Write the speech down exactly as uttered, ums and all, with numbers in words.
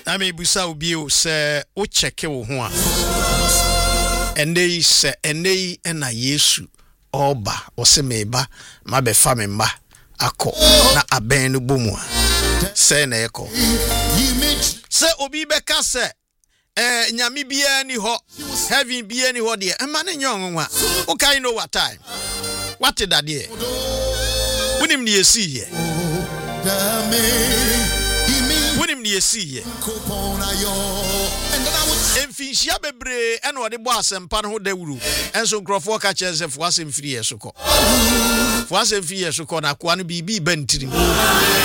I mean busa obi o se o check wo ho a ene se ene na Yesu oba o se meba ma be fa me mba akọ na aben no bomu a se na ekọ se obi be ka se eh nyame bia ni ho heaven bia ni ho de e ma ne nyonwa o kai know what time what did that there wonim ni esi here wonim ni esi here emfinhia bebre ene ode bo asempa no ho dawuru enso nkrofo ka chense fo asem firi yeso ko fo asem firi yeso ko na kwa no bibi bantiri